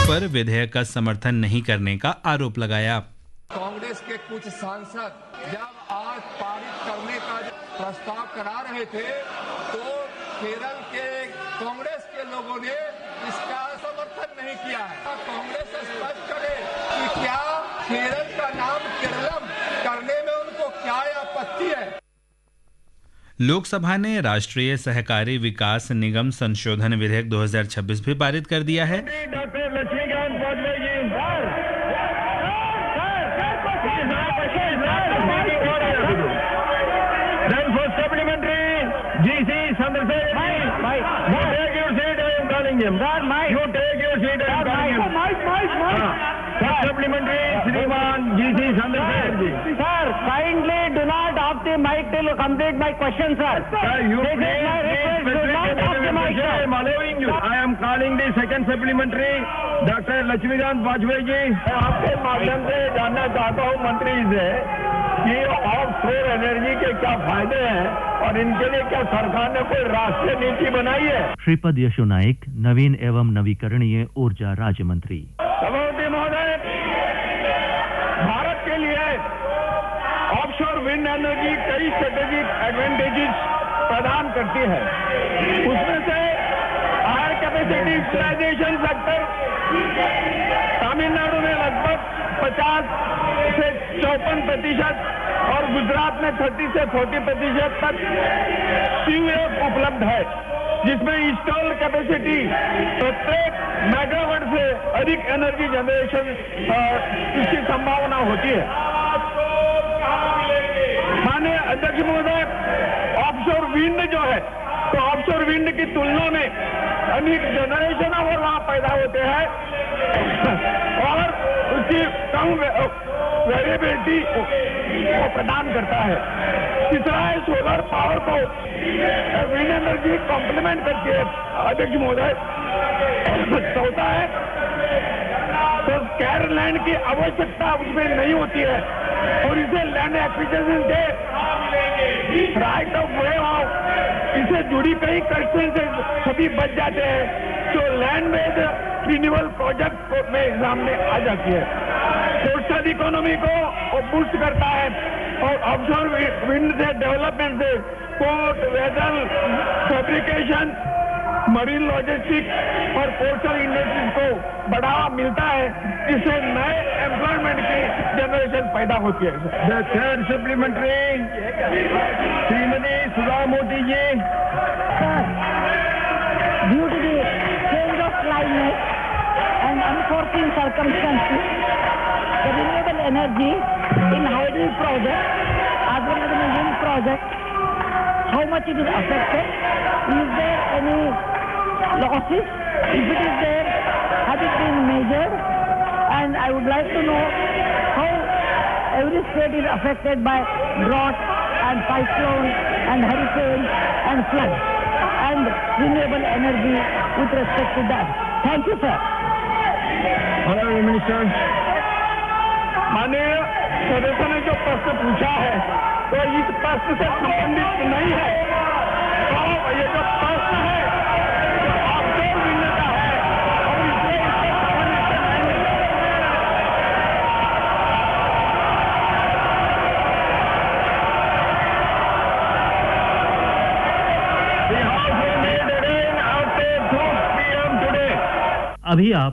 पर विधेयक का समर्थन नहीं करने का आरोप लगाया। कांग्रेस के कुछ सांसद जब आज पारित करने का प्रस्ताव करा रहे थे तो केरल के कांग्रेस के लोगों ने इसका समर्थन नहीं किया है। कांग्रेस स्पष्ट करे कि क्या केरल का नाम केरलम करने में उनको क्या आपत्ति है। लोकसभा ने राष्ट्रीय सहकारी विकास निगम संशोधन विधेयक 2026 भी पारित कर दिया है। Doctor Laxmikant Vajpayee ji GC Chandrasekhar bhai, you take your seat, I am calling him. You take your seat, I am calling him. Supplementary, Shriman GC Chandrasekhar ji. Sir, kindly do not off the mic till you complete my question, sir. Sir, you please I am allowing you. I am calling the second supplementary, Dr. Lakshmikant Vajpayee ji. आपके माध्यम से जानना चाहता हूँ मंत्री से कि offshore energy के क्या फायदे हैं और इनके लिए क्या सरकार ने कोई राष्ट्रीय नीति बनाई है। श्रीपद यशो नाइक, नवीन एवं नवीकरणीय ऊर्जा राज्य मंत्री। सभापति महोदय, भारत के लिए ऑफशोर विंड एनर्जी कई स्ट्रेटेजिक एडवांटेजेस प्रदान करती है। उसमें से higher capacity utilisation factor Tamil Nadu में लगभग 50 से 54% और गुजरात में 30 से 40% तक CUF उपलब्ध है, जिसमें इंस्टॉल कैपेसिटी प्रत्येक मेगावाट से अधिक एनर्जी जनरेशन इसकी संभावना होती है। माननीय अध्यक्ष महोदय, ऑफशोर विंड जो है तो ऑफशोर विंड की तुलना में अधिक जनरेशन और वहां पैदा होते हैं और उसकी कम वेरिएबिलिटी को प्रदान करता है। तीसरा है सोलर पावर को विंड एनर्जी कॉम्प्लीमेंट करती है अध्यक्ष महोदय। चौथा है तो स्कैर लैंड की आवश्यकता उसमें नहीं होती है और इसे लैंड एक्विजिशन से राइट ऑफ वे ऑफ इसे जुड़ी कई कंस्ट्रेंट से सभी बच जाते हैं, जो लैंड बेस्ड रिन्यूअल प्रोजेक्ट में सामने आ जाती है। कोस्टल इकोनॉमी को बूस्ट करता है और ऑफशोर विंड से डेवलपमेंट से port, vessel, fabrication, marine logistic और कोस्टल इंडस्ट्रीज को बढ़ावा मिलता है। इससे नए एम्प्लॉयमेंट की जनरेशन पैदा होती है। The third supplementary, Shrimati Sudha Modi ji. Due to the change of climate and unforeseen circumstances, the renewable energy in hydel project as well as in the wind project, how much it is affected? Is there any losses? If it is there, has it been measured? And I would like to know how every state is affected by drought and cyclone and hurricane and flood and renewable energy with respect to that. Thank you, sir. Honorable Minister, माननीय सदस्य ने जो प्रश्न पूछा है तो इस प्रश्न से संबंधित नहीं है। तो ये जो प्रश्न है जो ऑफशोर विंड का है और इसलिए इसके संबंधित अभी आप